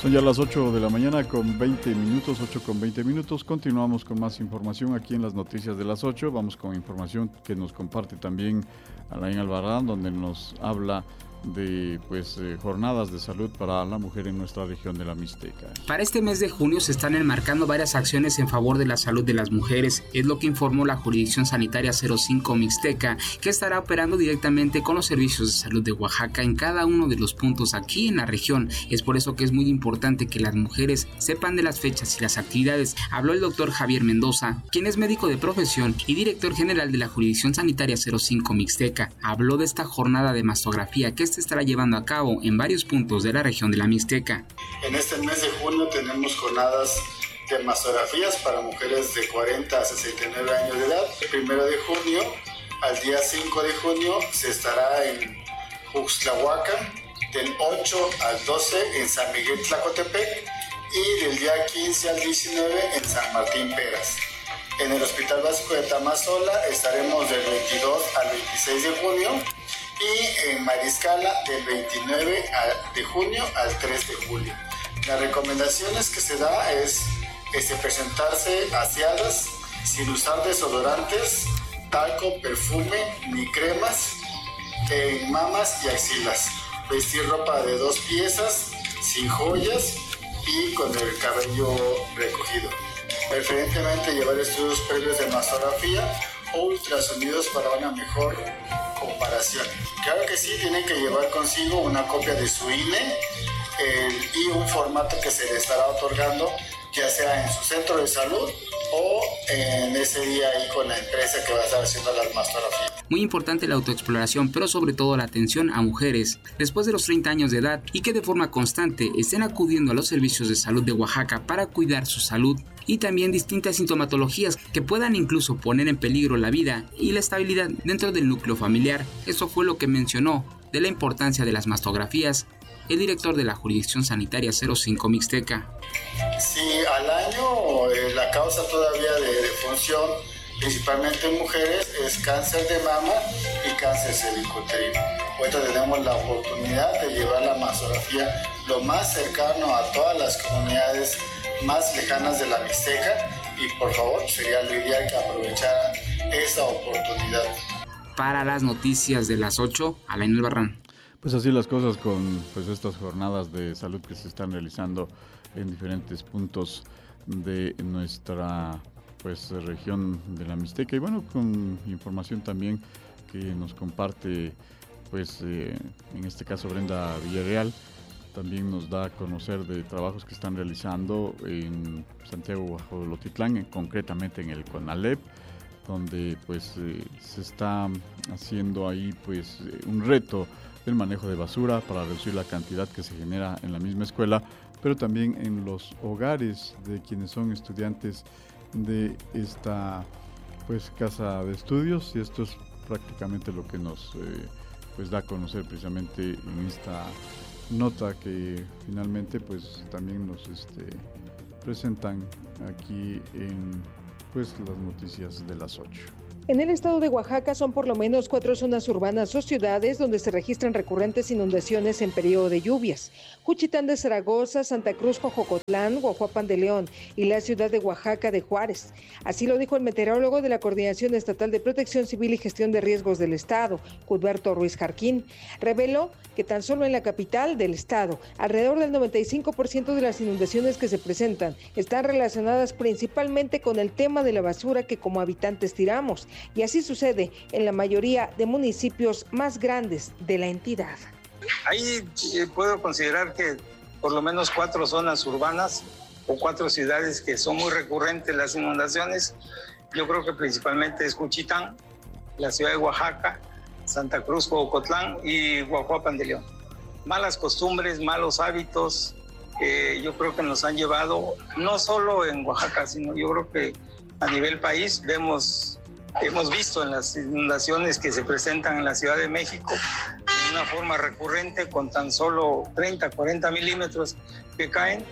Son ya las 8 de la mañana con 20 minutos, 8 con 20 minutos. Continuamos con más información aquí en las noticias de las 8. Vamos con información que nos comparte también Alain Albarrán, donde nos habla de jornadas de salud para la mujer en nuestra región de la Mixteca. Para este mes de junio se están enmarcando varias acciones en favor de la salud de las mujeres, es lo que informó la Jurisdicción Sanitaria 05 Mixteca, que estará operando directamente con los servicios de salud de Oaxaca en cada uno de los puntos aquí en la región. Es por eso que es muy importante que las mujeres sepan de las fechas y las actividades. Habló el doctor Javier Mendoza, quien es médico de profesión y director general de la Jurisdicción Sanitaria 05 Mixteca. Habló de esta jornada de mastografía que se estará llevando a cabo en varios puntos de la región de la Mixteca. En este mes de junio tenemos jornadas de mastografías para mujeres de 40 a 69 años de edad. El 1 de junio al día 5 de junio se estará en Uxtlahuaca, del 8 al 12 en San Miguel Tlacotepec y del día 15 al 19 en San Martín Peras. En el Hospital Básico de Tamazola estaremos del 22 al 26 de junio y en Mariscala del 29 de junio al 3 de julio. Las recomendaciones que se da es presentarse aseadas, sin usar desodorantes, talco, perfume ni cremas en mamas y axilas. Vestir ropa de 2 piezas, sin joyas y con el cabello recogido. Preferentemente llevar estudios previos de mastografía o ultrasonidos para una mejor comparación. Claro que sí, tienen que llevar consigo una copia de su INE y un formato que se le estará otorgando, ya sea en su centro de salud o en ese día ahí con la empresa que va a estar haciendo las mastografías. Muy importante la autoexploración, pero sobre todo la atención a mujeres después de los 30 años de edad y que de forma constante estén acudiendo a los servicios de salud de Oaxaca para cuidar su salud y también distintas sintomatologías que puedan incluso poner en peligro la vida y la estabilidad dentro del núcleo familiar. Eso fue lo que mencionó de la importancia de las mastografías el director de la Jurisdicción Sanitaria 05 Mixteca. Sí, al año la causa todavía de defunción, principalmente en mujeres, es cáncer de mama y cáncer cervicuterino. Ahorita tenemos la oportunidad de llevar la mastografía lo más cercano a todas las comunidades más lejanas de la Mixteca y por favor sería lo ideal que aprovecharan esa oportunidad. Para las noticias de las 8, Alain Albarrán. Pues así las cosas con estas jornadas de salud que se están realizando en diferentes puntos de nuestra región de la Mixteca y bueno, con información también que nos comparte en este caso Brenda Villarreal. También nos da a conocer de trabajos que están realizando en Santiago Guajolotitlán, concretamente en el CONALEP, donde se está haciendo ahí un reto del manejo de basura para reducir la cantidad que se genera en la misma escuela, pero también en los hogares de quienes son estudiantes de esta casa de estudios, y esto es prácticamente lo que nos da a conocer precisamente en esta nota que finalmente también nos presentan aquí en las noticias de las 8. En el estado de Oaxaca son por lo menos 4 zonas urbanas o ciudades donde se registran recurrentes inundaciones en periodo de lluvias. Juchitán de Zaragoza, Santa Cruz, Jojocotlán, Guajuapan de León y la ciudad de Oaxaca de Juárez. Así lo dijo el meteorólogo de la Coordinación Estatal de Protección Civil y Gestión de Riesgos del Estado, Cudberto Ruiz Jarquín. Reveló que tan solo en la capital del estado, alrededor del 95% de las inundaciones que se presentan están relacionadas principalmente con el tema de la basura que como habitantes tiramos. Y así sucede en la mayoría de municipios más grandes de la entidad. Ahí puedo considerar que por lo menos 4 zonas urbanas o 4 ciudades que son muy recurrentes las inundaciones. Yo creo que principalmente es Juchitán, la ciudad de Oaxaca, Santa Cruz, Jojocotlán y Guajuapan de León. Malas costumbres, malos hábitos que yo creo que nos han llevado, no solo en Oaxaca, sino yo creo que a nivel país hemos visto en las inundaciones que se presentan en la Ciudad de México de una forma recurrente con tan solo 30, 40 milímetros que caen,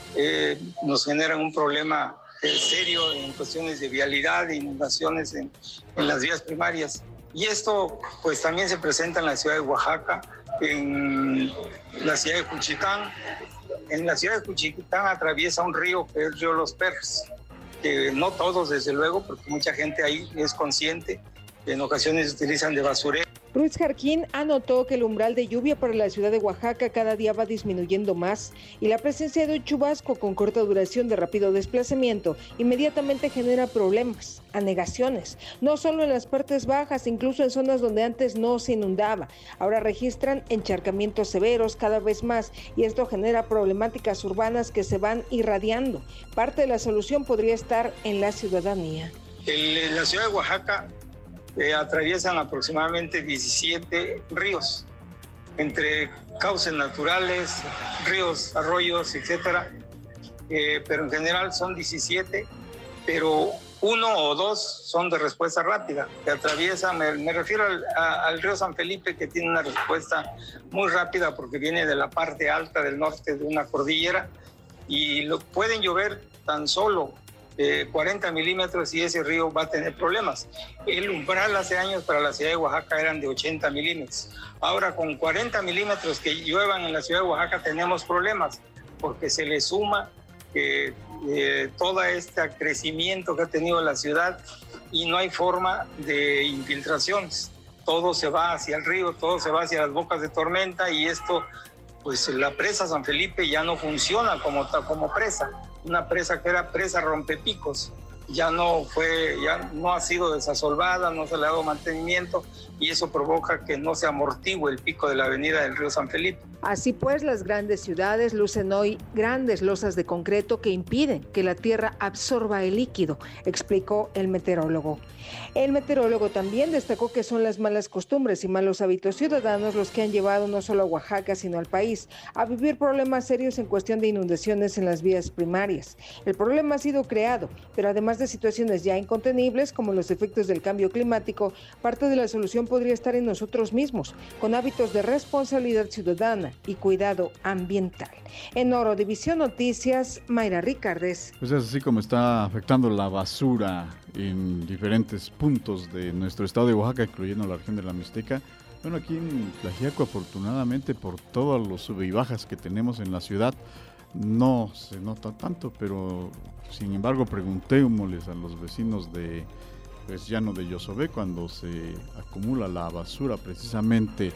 nos generan un problema serio en cuestiones de vialidad, de inundaciones en las vías primarias. Y esto pues también se presenta en la ciudad de Oaxaca, en la ciudad de Juchitán, en la ciudad de Juchitán atraviesa un río que es el río Los Perros, que no todos desde luego, porque mucha gente ahí es consciente, en ocasiones utilizan de basurero. Ruiz Jarquín anotó que el umbral de lluvia para la ciudad de Oaxaca cada día va disminuyendo más y la presencia de un chubasco con corta duración de rápido desplazamiento inmediatamente genera problemas, anegaciones, no solo en las partes bajas, incluso en zonas donde antes no se inundaba. Ahora registran encharcamientos severos cada vez más y esto genera problemáticas urbanas que se van irradiando. Parte de la solución podría estar en la ciudadanía. En la ciudad de Oaxaca atraviesan aproximadamente 17 ríos, entre cauces naturales, ríos, arroyos, etcétera, pero en general son 17, pero 1 o 2 son de respuesta rápida, que atraviesan, me refiero al río San Felipe, que tiene una respuesta muy rápida porque viene de la parte alta del norte de una cordillera y pueden llover tan solo 40 milímetros y ese río va a tener problemas. El umbral hace años para la ciudad de Oaxaca eran de 80 milímetros. Ahora con 40 milímetros que lluevan en la ciudad de Oaxaca tenemos problemas porque se le suma todo este crecimiento que ha tenido la ciudad y no hay forma de infiltraciones. Todo se va hacia el río, todo se va hacia las bocas de tormenta y esto, pues la presa San Felipe ya no funciona como presa. Una presa que era presa rompepicos, ya no ha sido desasolvada, no se le ha dado mantenimiento y eso provoca que no se amortigue el pico de la avenida del río San Felipe. Así pues, las grandes ciudades lucen hoy grandes losas de concreto que impiden que la tierra absorba el líquido, explicó el meteorólogo. El meteorólogo también destacó que son las malas costumbres y malos hábitos ciudadanos los que han llevado no solo a Oaxaca, sino al país a vivir problemas serios en cuestión de inundaciones en las vías primarias. El problema ha sido creado, pero además de situaciones ya incontenibles como los efectos del cambio climático, parte de la solución podría estar en nosotros mismos, con hábitos de responsabilidad ciudadana y cuidado ambiental. En Oro División Noticias, Mayra Ricardes. Pues es así como está afectando la basura en diferentes puntos de nuestro estado de Oaxaca, incluyendo la región de la Mixteca. Bueno, aquí en Tlaxiaco, afortunadamente, por todos los sube y bajas que tenemos en la ciudad, no se nota tanto, pero sin embargo preguntémosles a los vecinos de Llano de Yosobé cuando se acumula la basura precisamente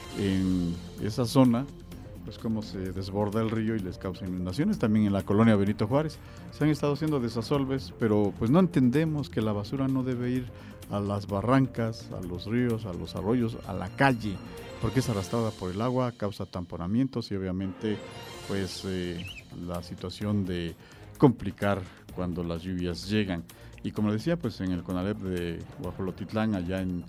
en esa zona, pues cómo se desborda el río y les causa inundaciones. También en la colonia Benito Juárez se han estado haciendo desasolves, pero pues no entendemos que la basura no debe ir a las barrancas, a los ríos, a los arroyos, a la calle, porque es arrastrada por el agua, causa tamponamientos y obviamente pues la situación de complicar cuando las lluvias llegan. Y como decía, pues en el CONALEP de Guajolotitlán, allá en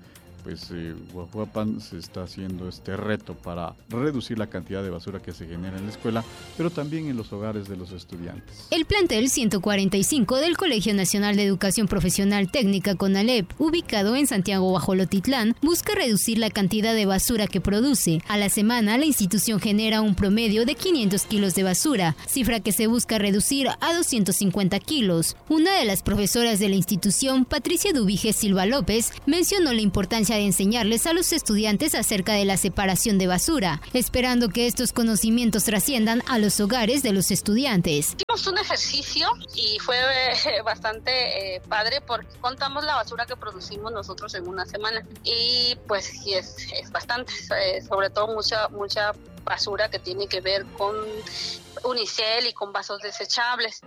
Guajuapan, se está haciendo este reto para reducir la cantidad de basura que se genera en la escuela, pero también en los hogares de los estudiantes. El plantel 145 del Colegio Nacional de Educación Profesional Técnica CONALEP, ubicado en Santiago Guajolotitlán, busca reducir la cantidad de basura que produce. A la semana, la institución genera un promedio de 500 kilos de basura, cifra que se busca reducir a 250 kilos. Una de las profesoras de la institución, Patricia Dubige Silva López, mencionó la importancia de enseñarles a los estudiantes acerca de la separación de basura, esperando que estos conocimientos trasciendan a los hogares de los estudiantes. Hicimos un ejercicio y fue bastante padre porque contamos la basura que producimos nosotros en una semana y pues sí es bastante, sobre todo mucha basura que tiene que ver con unicel y con vasos desechables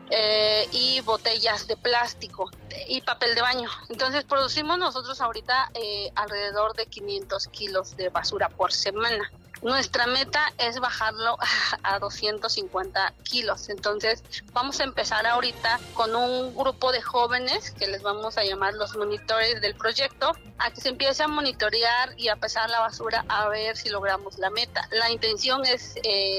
y botellas de plástico y papel de baño. Entonces producimos nosotros ahorita alrededor de 500 kilos de basura por semana. Nuestra meta es bajarlo a 250 kilos. Entonces vamos a empezar ahorita con un grupo de jóvenes que les vamos a llamar los monitores del proyecto, a que se empiece a monitorear y a pesar la basura a ver si logramos la meta. La intención es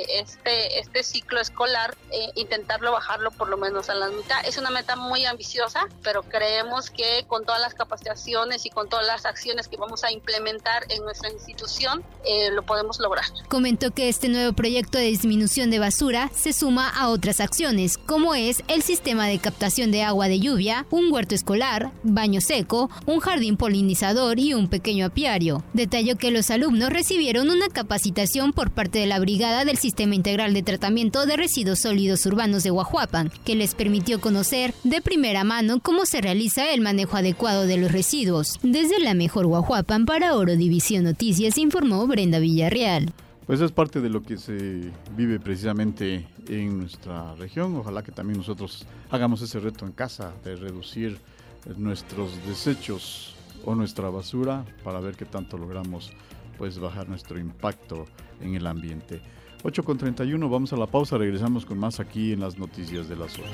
este ciclo escolar intentarlo bajarlo por lo menos a la mitad. Es una meta muy ambiciosa, pero creemos que con todas las capacitaciones y con todas las acciones que vamos a implementar en nuestra institución lo podemos lograr lograr. Comentó que este nuevo proyecto de disminución de basura se suma a otras acciones, como es el sistema de captación de agua de lluvia, un huerto escolar, baño seco, un jardín polinizador y un pequeño apiario. Detalló que los alumnos recibieron una capacitación por parte de la Brigada del Sistema Integral de Tratamiento de Residuos Sólidos Urbanos de Huajuapan, que les permitió conocer de primera mano cómo se realiza el manejo adecuado de los residuos. Desde la mejor Huajuapan para Oro División Noticias informó Brenda Villarreal. Pues es parte de lo que se vive precisamente en nuestra región. Ojalá que también nosotros hagamos ese reto en casa de reducir nuestros desechos o nuestra basura para ver qué tanto logramos pues bajar nuestro impacto en el ambiente. 8:31, vamos a la pausa, regresamos con más aquí en las noticias de las 8.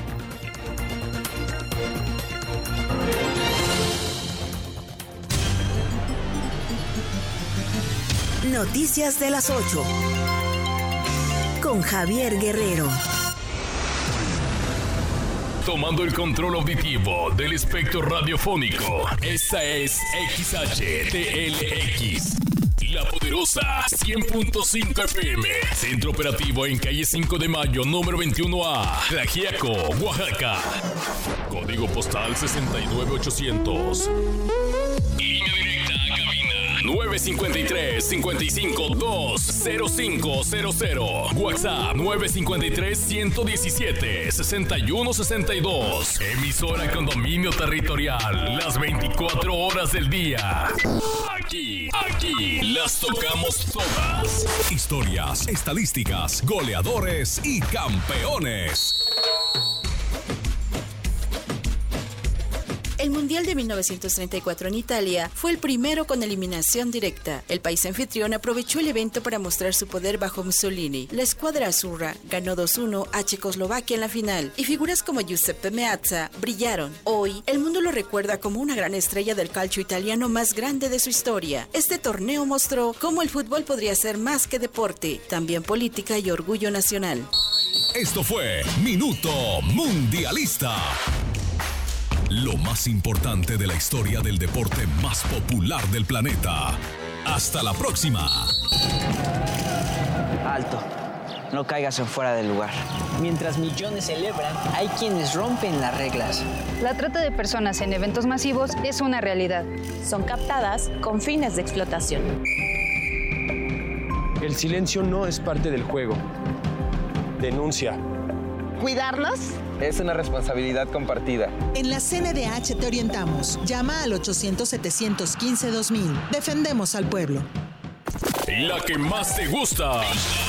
Noticias de las 8 con Javier Guerrero. Tomando el control auditivo del espectro radiofónico. Esta es XHTLX. La Poderosa 100.5 FM. Centro operativo en calle 5 de Mayo, número 21A. Tlaxiaco, Oaxaca. Código postal 69800. Línea directa a cabina 953-55-20500. WhatsApp 953-117-6162. Emisora con dominio territorial las 24 horas del día. Aquí las tocamos todas. Historias, estadísticas, goleadores y campeones. El Mundial de 1934 en Italia fue el primero con eliminación directa. El país anfitrión aprovechó el evento para mostrar su poder bajo Mussolini. La escuadra azzurra ganó 2-1 a Checoslovaquia en la final y figuras como Giuseppe Meazza brillaron. Hoy, el mundo lo recuerda como una gran estrella del calcio italiano más grande de su historia. Este torneo mostró cómo el fútbol podría ser más que deporte, también política y orgullo nacional. Esto fue Minuto Mundialista. Lo más importante de la historia del deporte más popular del planeta. Hasta la próxima. Alto. No caigas en fuera del lugar. Mientras millones celebran, hay quienes rompen las reglas. La trata de personas en eventos masivos es una realidad. Son captadas con fines de explotación. El silencio no es parte del juego. Denuncia. ¿Cuidarnos? Es una responsabilidad compartida. En la CNDH te orientamos. Llama al 800-715-2000. Defendemos al pueblo. La que más te gusta.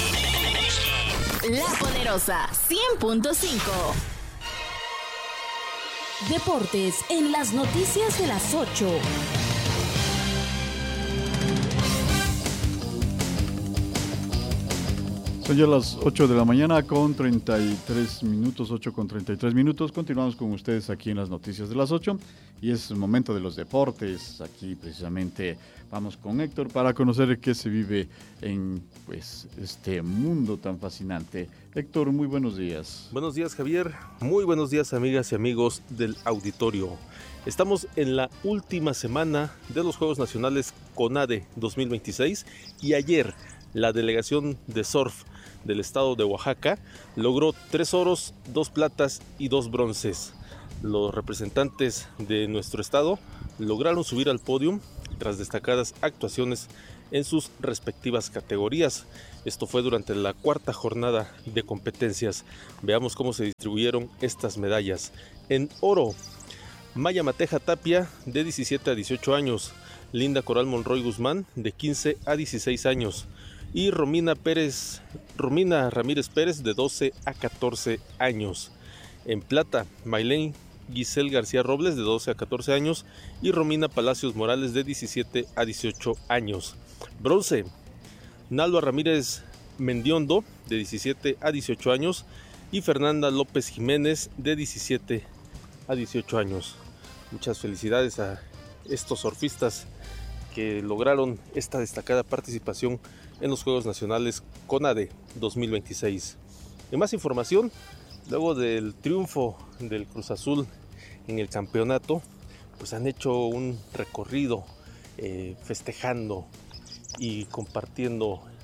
La Poderosa 100.5. Deportes en las noticias de las 8. Son ya las 8 de la mañana con 33 minutos, 8 con 33 minutos. Continuamos con ustedes aquí en las noticias de las 8 y es el momento de los deportes. Aquí precisamente vamos con Héctor para conocer qué se vive en pues este mundo tan fascinante. Héctor, muy buenos días. Buenos días, Javier. Muy buenos días, amigas y amigos del auditorio. Estamos en la última semana de los Juegos Nacionales CONADE 2026 y ayer la delegación de surf del estado de Oaxaca logró 3 oros, 2 platas y 2 bronces. Los representantes de nuestro estado lograron subir al podio tras destacadas actuaciones en sus respectivas categorías. Esto fue durante la 4ª jornada de competencias. Veamos cómo se distribuyeron estas medallas. En oro, Maya Mateja Tapia, de 17 a 18 años. Linda Coral Monroy Guzmán, de 15 a 16 años. Y Romina Ramírez Pérez, de 12 a 14 años. En plata, Maylene Giselle García Robles, de 12 a 14 años. Y Romina Palacios Morales, de 17 a 18 años. Bronce, Nalva Ramírez Mendiondo, de 17 a 18 años. Y Fernanda López Jiménez, de 17 a 18 años. Muchas felicidades a estos surfistas que lograron esta destacada participación en los Juegos Nacionales CONADE 2026. En más información, luego del triunfo del Cruz Azul en el campeonato, pues han hecho un recorrido festejando y compartiendo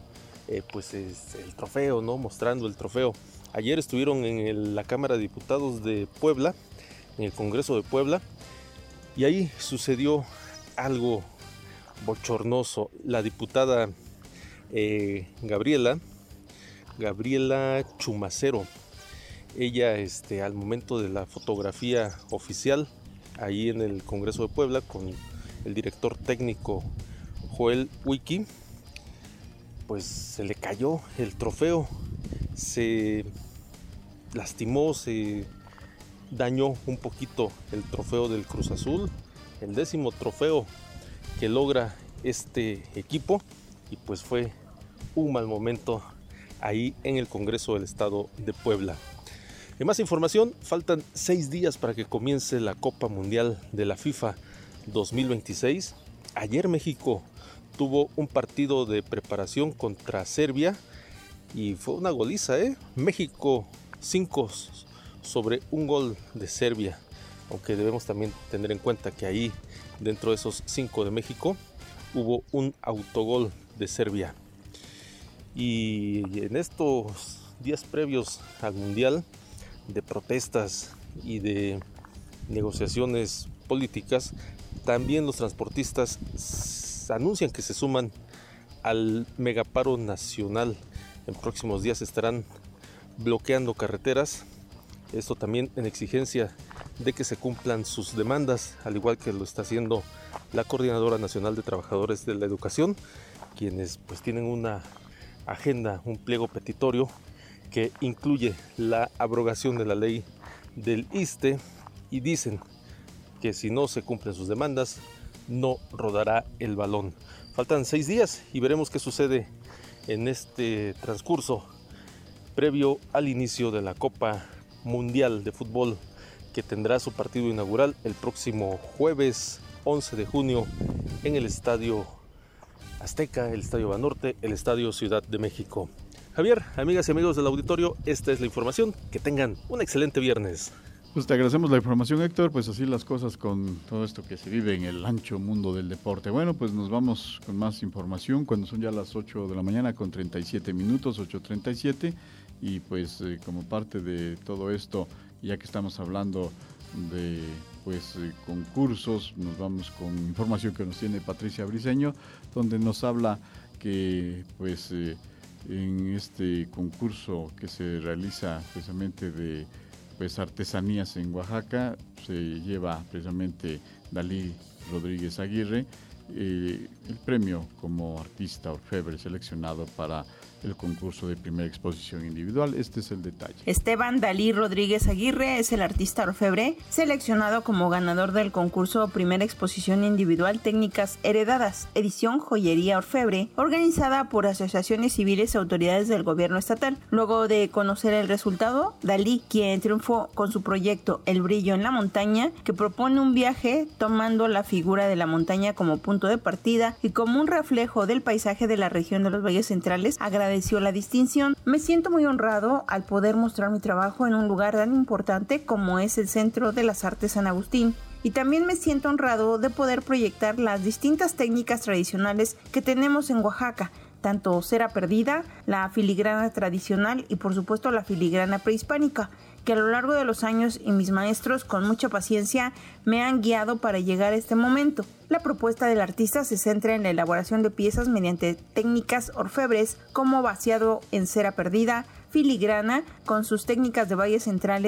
pues es el trofeo, ¿no? Mostrando el trofeo. Ayer estuvieron en la Cámara de Diputados de Puebla, en el Congreso de Puebla, y ahí sucedió algo bochornoso. La diputada Gabriela Chumacero, ella al momento de la fotografía oficial ahí en el Congreso de Puebla con el director técnico Joel Wiki, pues se le cayó el trofeo, se lastimó, se dañó un poquito el trofeo del Cruz Azul, el 10º trofeo que logra este equipo, y pues fue un mal momento ahí en el Congreso del Estado de Puebla. En más información, faltan 6 días para que comience la Copa Mundial de la FIFA 2026. Ayer México tuvo un partido de preparación contra Serbia y fue una goliza, México 5 sobre un gol de Serbia, aunque debemos también tener en cuenta que ahí dentro de esos 5 de México hubo un autogol de Serbia. Y en estos días previos al Mundial, de protestas y de negociaciones políticas, también los transportistas anuncian que se suman al megaparo nacional. En próximos días estarán bloqueando carreteras, esto también en exigencia de que se cumplan sus demandas, al igual que lo está haciendo la Coordinadora Nacional de Trabajadores de la Educación, quienes pues tienen una agenda, un pliego petitorio que incluye la abrogación de la ley del ISSSTE, y dicen que si no se cumplen sus demandas no rodará el balón. Faltan 6 días y veremos qué sucede en este transcurso previo al inicio de la Copa Mundial de Fútbol, que tendrá su partido inaugural el próximo jueves 11 de junio en el Estadio Azteca, el Estadio Banorte, el Estadio Ciudad de México. Javier, amigas y amigos del auditorio, esta es la información. Que tengan un excelente viernes. Pues te agradecemos la información, Héctor. Pues así las cosas con todo esto que se vive en el ancho mundo del deporte. Bueno, pues nos vamos con más información cuando son ya las 8 de la mañana con 37 minutos, 8:37. Y pues como parte de todo esto, ya que estamos hablando de concursos, nos vamos con información que nos tiene Patricia Briceño, donde nos habla que en este concurso que se realiza precisamente de artesanías en Oaxaca, se lleva precisamente Dalí Rodríguez Aguirre el premio como artista orfebre seleccionado para el concurso de primera exposición individual. Este es el detalle. Esteban Dalí Rodríguez Aguirre es el artista orfebre seleccionado como ganador del concurso Primera Exposición Individual Técnicas Heredadas, edición Joyería Orfebre, organizada por asociaciones civiles y autoridades del gobierno estatal. Luego de conocer el resultado, Dalí, quien triunfó con su proyecto El Brillo en la Montaña, que propone un viaje tomando la figura de la montaña como punto de partida y como un reflejo del paisaje de la región de los Valles Centrales, agradeció la distinción. Me siento muy honrado al poder mostrar mi trabajo en un lugar tan importante como es el Centro de las Artes San Agustín. Y también me siento honrado de poder proyectar las distintas técnicas tradicionales que tenemos en Oaxaca, tanto cera perdida, la filigrana tradicional y por supuesto la filigrana prehispánica, que a lo largo de los años y mis maestros con mucha paciencia me han guiado para llegar a este momento. La propuesta del artista se centra en la elaboración de piezas mediante técnicas orfebres como vaciado en cera perdida, filigrana, con sus técnicas de valles centrales